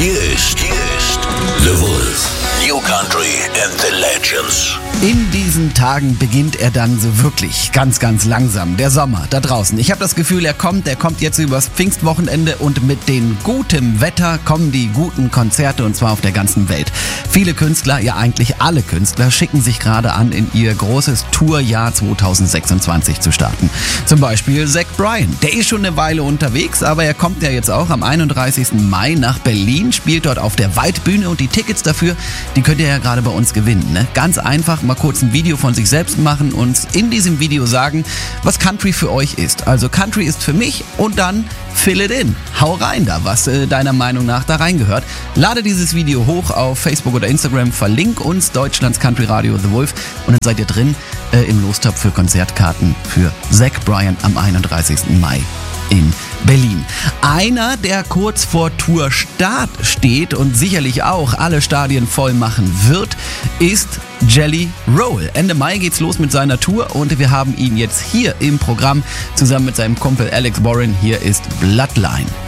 Hier ist The Wolf. New Country and the Legends. In diesen Tagen beginnt er dann so wirklich ganz, ganz langsam. Der Sommer da draußen. Ich habe das Gefühl, er kommt jetzt übers Pfingstwochenende und mit dem guten Wetter kommen die guten Konzerte und zwar auf der ganzen Welt. Viele Künstler, ja eigentlich alle Künstler, schicken sich gerade an, in ihr großes Tourjahr 2026 zu starten. Zum Beispiel Zach Bryan. Der ist schon eine Weile unterwegs, aber er kommt ja jetzt auch am 31. Mai nach Berlin, spielt dort auf der Waldbühne und die Tickets dafür, die könnt ihr ja gerade bei uns gewinnen. Ne? Ganz einfach, mal kurz ein Video von sich selbst machen und in diesem Video sagen, was Country für euch ist. Also Country ist für mich und dann fill it in. Hau rein da, was deiner Meinung nach da reingehört. Lade dieses Video hoch auf Facebook oder Instagram, verlink uns Deutschlands Country Radio The Wolf und dann seid ihr drin im Lostopf für Konzertkarten für Zach Bryan am 31. Mai in Berlin. Einer, der kurz vor Tourstart steht und sicherlich auch alle Stadien voll machen wird, ist Jelly Roll. Ende Mai geht's los mit seiner Tour und wir haben ihn jetzt hier im Programm zusammen mit seinem Kumpel Alex Warren. Hier ist Bloodline.